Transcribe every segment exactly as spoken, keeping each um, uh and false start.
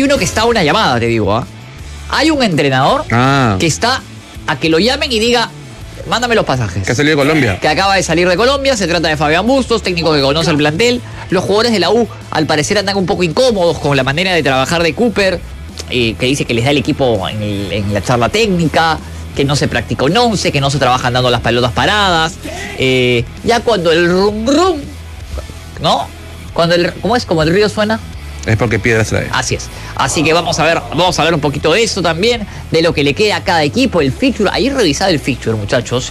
uno que está a una llamada, te digo, ¿ah? ¿eh? Hay un entrenador ah. que está a que lo llamen y diga, mándame los pasajes. Que ha salido de Colombia. Que acaba de salir de Colombia, se trata de Fabián Bustos, técnico que conoce el plantel. Los jugadores de la U, al parecer, andan un poco incómodos con la manera de trabajar de Cooper, eh, que dice que les da el equipo en, el, en la charla técnica, que no se practica un once, que no se trabajan dando las pelotas paradas. Eh, ya cuando el rum rum, ¿no? Cuando el, ¿cómo es? Como el río suena. Es porque piedras trae. Así es. Así que vamos a ver, vamos a ver un poquito de eso también, de lo que le queda a cada equipo, el fixture. Ahí revisado el fixture, muchachos.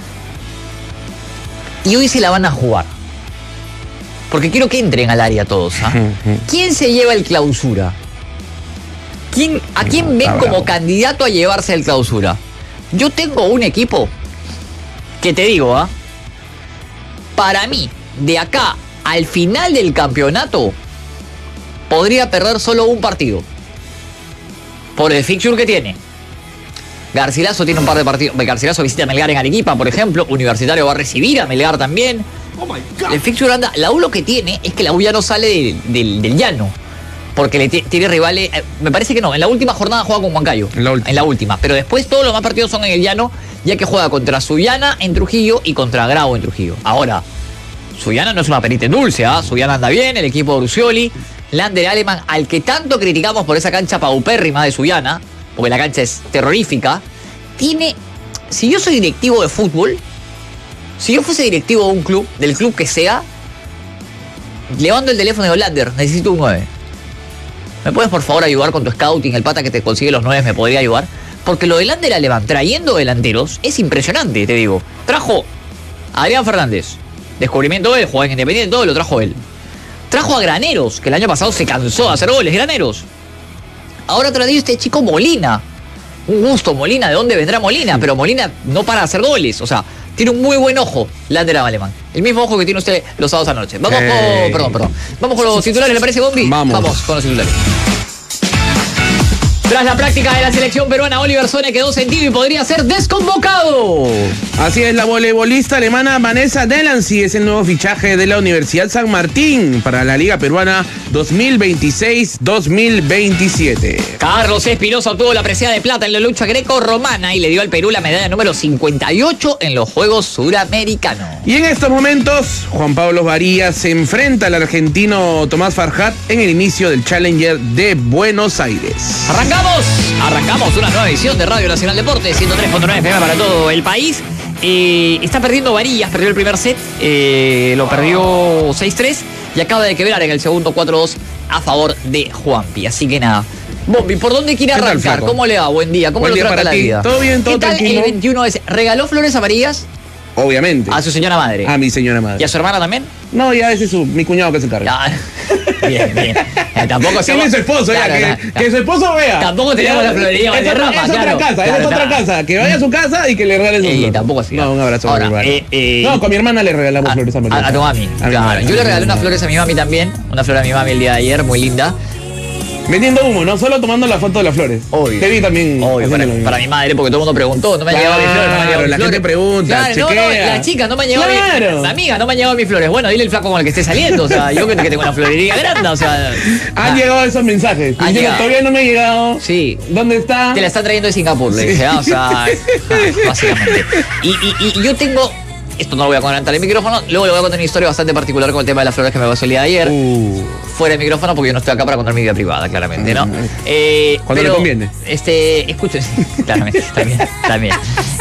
Y hoy se la van a jugar. Porque quiero que entren al área todos. ¿Ah? ¿Quién se lleva el clausura? ¿Quién, ¿A quién ven como candidato a llevarse el clausura? Yo tengo un equipo que te digo, ¿ah? Para mí, de acá al final del campeonato, podría perder solo un partido. Por el fixture que tiene. Garcilaso tiene un par de partidos. Garcilaso visita a Melgar en Arequipa, por ejemplo. Universitario va a recibir a Melgar también. Oh my God. El fixture anda. La U lo que tiene es que la U ya no sale del, del, del llano. Porque le tiene rivales. Eh, me parece que no. En la última jornada juega con Huancayo. En la última. En la última. Pero después todos los más partidos son en el llano. Ya que juega contra Sullana en Trujillo y contra Grau en Trujillo. Ahora, Sullana no es una perita en dulce, ¿ah? ¿eh? Sullana anda bien, el equipo de Urcioli. Lander Aleman, al que tanto criticamos por esa cancha paupérrima de Sullana, porque la cancha es terrorífica, tiene... Si yo soy directivo de fútbol, si yo fuese directivo de un club, del club que sea, levanto el teléfono de Lander, necesito un nueve. ¿Me puedes por favor ayudar con tu scouting? El pata que te consigue los nueve me podría ayudar. Porque lo de Lander Aleman trayendo delanteros es impresionante, te digo. Trajo a Adrián Fernández, descubrimiento de él, jugaba en Independiente, todo lo trajo él. Trajo a Graneros, que el año pasado se cansó de hacer goles, Graneros. Ahora trae este chico Molina. Un gusto, Molina, ¿de dónde vendrá Molina? Pero Molina no para de hacer goles, o sea, tiene un muy buen ojo, Lander Aleman. El mismo ojo que tiene usted los sábados anoche. Vamos hey. con... Perdón, perdón. Vamos con los titulares, ¿le parece, Bombi? Vamos. Vamos con los titulares. Tras la práctica de la selección peruana, Oliver Sone quedó sentido y podría ser desconvocado. Así es, la voleibolista alemana Vanessa Delancey es el nuevo fichaje de la Universidad San Martín para la Liga Peruana dos mil veintiséis dos mil veintisiete. Carlos Espinosa obtuvo la presea de plata en la lucha greco-romana y le dio al Perú la medalla número cincuenta y ocho en los Juegos Suramericanos. Y en estos momentos, Juan Pablo Varías se enfrenta al argentino Tomás Farjat en el inicio del Challenger de Buenos Aires. Arrancamos. Arrancamos una nueva edición de Radio Nacional Deportes, ciento tres punto nueve F M para todo el país. Eh, está perdiendo Varillas, perdió el primer set, eh, lo perdió seis tres y acaba de quebrar en el segundo cuatro dos a favor de Juanpi. Así que nada. Bombi, ¿por dónde quiere arrancar? ¿Cómo le va? Buen día. ¿Cómo Buen lo día trata para la ti. vida? ¿Todo bien? ¿Todo ¿Qué tal tranquilo? el veintiuno ese? ¿Regaló flores a Varillas? Obviamente. A su señora madre. A mi señora madre. ¿Y a su hermana también? No, ya ese es su, mi cuñado que se encarga. Ya. Bien, bien. Eh, tampoco se Él es su esposo, ya, claro, que, claro, claro. que su esposo vea. Tampoco teníamos la florería Es, Valderrama, es claro. otra casa, Claro, es otra claro. casa. Que vaya a su casa y que le regalen sus Eh, flores. tampoco así. No, un abrazo Ahora, a mi hermana. eh, eh, No, con mi hermana le regalamos a, flores a mi a, a tu mami. A mi Claro. hermana. Yo le regalé unas flores a mi mami también. Una flor a mi mami el día de ayer, muy linda. Vendiendo humo, no solo tomando la foto de las flores. Obvio. Te vi también. Obvio, para, para mi madre, porque todo el mundo preguntó. No me han Claro, llegado mis flores, no me han llegado mis la flores. gente pregunta, Claro, no, no, chequea. la chica no me han llegado Claro. mis, la amiga no me han llegado mis flores. Bueno, dile el flaco con el que esté saliendo. O sea, yo que, que tengo una florería grande, o sea. Han ah, llegado esos mensajes. Han Diciendo, llegado. todavía no me ha llegado. Sí. ¿Dónde está? Te la están trayendo de Singapur, le dije, ah, o sea, ah, básicamente. Y, y, y yo tengo, esto no lo voy a comentar en el micrófono, luego le voy a contar una historia bastante particular con el tema de las flores que me pasó el día de ayer. Uh. Fuera de micrófono, porque yo no estoy acá para contar mi vida privada, claramente, ¿no? Eh, Cuando pero, le conviene. Este, escuchen, claramente, también, también.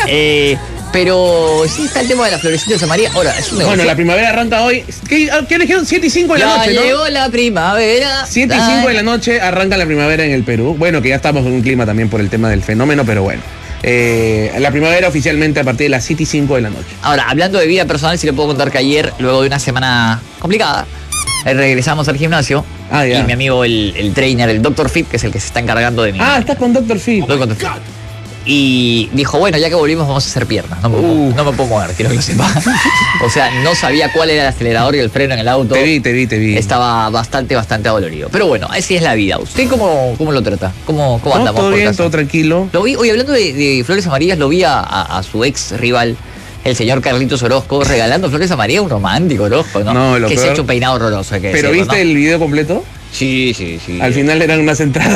Eh, pero sí está el tema de las florecitas amarillas. Ahora, es un negocio. Bueno, la primavera arranca hoy. ¿Qué, qué eligieron? siete y cinco de la Ya noche, ¿no? llegó la primavera. siete y cinco de la noche arranca la primavera en el Perú. Bueno, que ya estamos en un clima también por el tema del fenómeno, pero bueno. Eh, la primavera oficialmente a partir de las siete y cinco de la noche. Ahora, hablando de vida personal, sí le puedo contar que ayer, luego de una semana complicada, eh, regresamos al gimnasio. Ah, ya. Y mi amigo, el, el trainer, el doctor Fit, que es el que se está encargando de mí. Ah, estás con doctor Phil. Estoy con doctor Fit. Y dijo, bueno, ya que volvimos vamos a hacer piernas. No me, Uh. no me puedo mover, quiero que lo sepa. O sea, no sabía cuál era el acelerador y el freno en el auto. Te vi, te vi, te vi. Estaba bastante, bastante adolorido. Pero bueno, así es la vida. ¿Usted cómo, cómo lo trata? ¿Cómo, cómo No, andamos todo por bien, casa? todo tranquilo. Lo vi, oye, hablando de, de flores amarillas, lo vi a, a, a su ex rival, el señor Carlitos Orozco, regalando flores amarillas, un romántico Orozco, ¿no? No, lo que se peor- ha hecho un peinado horroroso. hay que ¿Pero decirlo, viste ¿no? el video completo? Sí, sí, sí. Al final eran unas entradas